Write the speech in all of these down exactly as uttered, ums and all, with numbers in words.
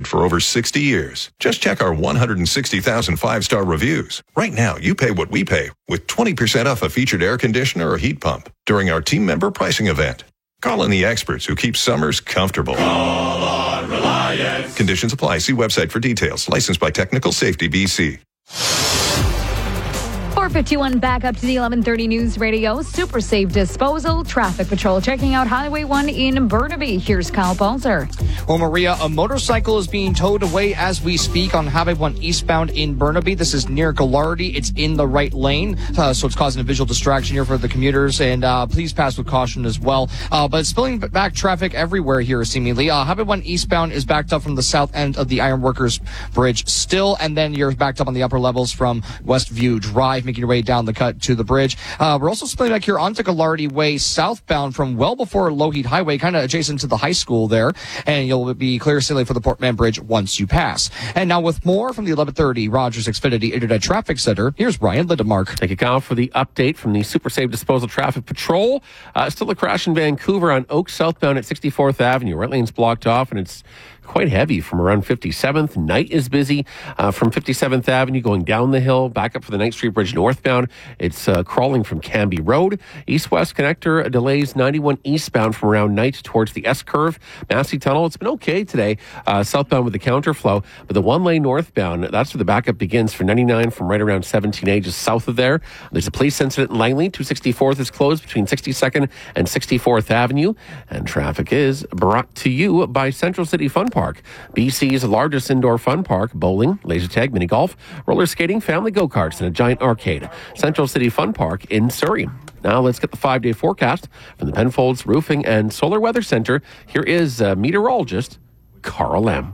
for over sixty years. Just check our one hundred sixty thousand five-star reviews. Right now, you pay what we pay with twenty percent off a featured air conditioner or heat pump during our team member pricing event. Call in the experts who keep summers comfortable. Call on Reliance. Conditions apply. See website for details. Licensed by Technical Safety B C. four fifty-one back up to the eleven thirty News Radio. Super Safe Disposal. Traffic Patrol checking out Highway one in Burnaby. Here's Kyle Balzer. Well, Maria, a motorcycle is being towed away as we speak on Highway one eastbound in Burnaby. This is near Gallardi. It's in the right lane, uh, so it's causing a visual distraction here for the commuters, and uh, please pass with caution as well. Uh, but it's spilling back traffic everywhere here, seemingly. Uh, Highway one eastbound is backed up from the south end of the Ironworkers Bridge still, and then you're backed up on the upper levels from Westview Drive, making your way down the cut to the bridge. Uh, we're also spilling back here onto Gallardi Way southbound from well before Lougheed Highway, kind of adjacent to the high school there, and you'll be clear sailing for the Portman Bridge once you pass. And now with more from the eleven thirty Rogers Xfinity Internet Traffic Center, here's Brian Lindemark. Thank you, Kyle, for the update from the Super Safe Disposal Traffic Patrol. Uh, still a crash in Vancouver on Oak southbound at sixty-fourth Avenue. Right lane's blocked off, and it's quite heavy from around fifty-seventh. Knight is busy uh, from fifty-seventh Avenue going down the hill, back up for the Knight Street Bridge northbound. It's uh, crawling from Canby Road. East-west connector delays ninety-one eastbound from around Knight towards the S-curve. Massey Tunnel, it's been okay today, uh, southbound with the counterflow, but the one-lane northbound, that's where the backup begins for ninety-nine from right around seventeen A, just south of there. There's a police incident in Langley. two sixty-fourth is closed between sixty-second and sixty-fourth Avenue, and traffic is brought to you by Central City Fun Park, B C's largest indoor fun park. Bowling, laser tag, mini golf, roller skating, family go-karts, and a giant arcade. Central City Fun Park in Surrey. Now let's get the five-day forecast from the Penfolds Roofing and Solar Weather Center. Here is uh, meteorologist Carl M.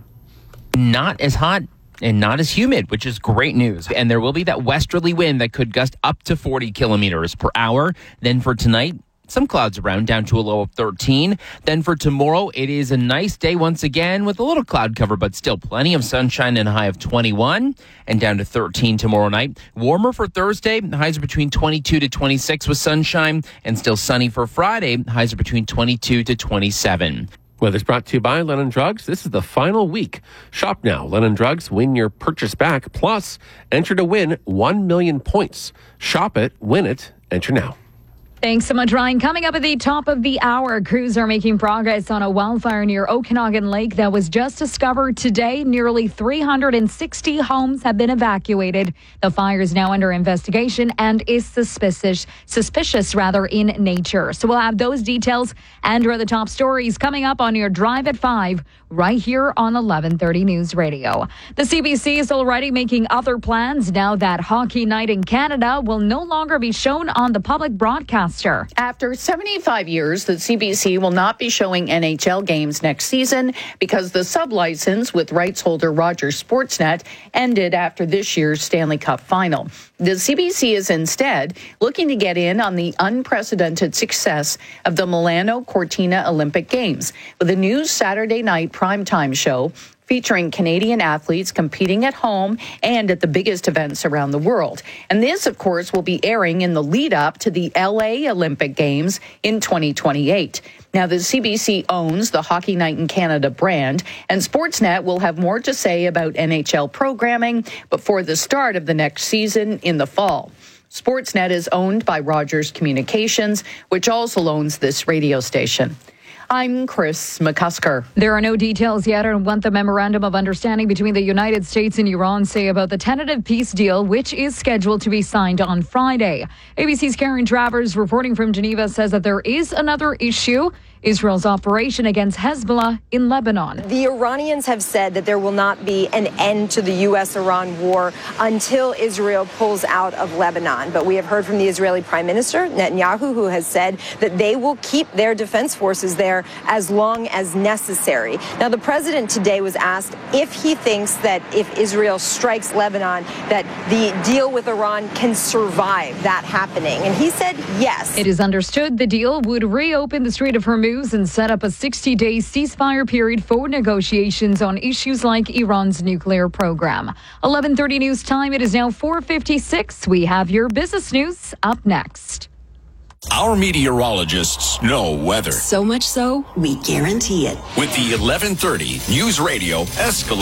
Not as hot and not as humid, which is great news. And there will be that westerly wind that could gust up to forty kilometers per hour. Then for tonight, some clouds around, down to a low of thirteen. Then for tomorrow, it is a nice day once again with a little cloud cover, but still plenty of sunshine and a high of twenty-one, and down to thirteen tomorrow night. Warmer for Thursday. The highs are between twenty-two to twenty-six with sunshine, and still sunny for Friday. Highs are between twenty-two to twenty-seven. Weather's brought to you by Lennon Drugs. This is the final week. Shop now. Lennon Drugs, win your purchase back, plus enter to win one million points. Shop it, win it, enter now. Thanks so much, Ryan. Coming up at the top of the hour, crews are making progress on a wildfire near Okanagan Lake that was just discovered today. Nearly three hundred sixty homes have been evacuated. The fire is now under investigation and is suspicious, suspicious rather, in nature. So we'll have those details and other top stories coming up on your Drive at five right here on eleven thirty News Radio. The C B C is already making other plans now that Hockey Night in Canada will no longer be shown on the public broadcaster. After seventy-five years, the C B C will not be showing N H L games next season because the sub-license with rights holder Rogers Sportsnet ended after this year's Stanley Cup final. The C B C is instead looking to get in on the unprecedented success of the Milano Cortina Olympic Games with a new Saturday night primetime show featuring Canadian athletes competing at home and at the biggest events around the world. And this, of course, will be airing in the lead up to the L A Olympic Games in twenty twenty-eight. Now, the C B C owns the Hockey Night in Canada brand, and Sportsnet will have more to say about N H L programming before the start of the next season in the fall. Sportsnet is owned by Rogers Communications, which also owns this radio station. I'm Chris McCusker. There are no details yet on what the Memorandum of Understanding between the United States and Iran say about the tentative peace deal, which is scheduled to be signed on Friday. A B C's Karen Travers reporting from Geneva says that there is another issue: Israel's operation against Hezbollah in Lebanon. The Iranians have said that there will not be an end to the U S Iran war until Israel pulls out of Lebanon. But we have heard from the Israeli Prime Minister, Netanyahu, who has said that they will keep their defense forces there as long as necessary. Now, the president today was asked if he thinks that if Israel strikes Lebanon, that the deal with Iran can survive that happening. And he said yes. It is understood the deal would reopen the Strait of Hormuz and set up a sixty-day ceasefire period for negotiations on issues like Iran's nuclear program. eleven thirty News Time. It is now four fifty-six. We have your business news up next. Our meteorologists know weather. So much so, we guarantee it. With the eleven thirty News Radio Escalade.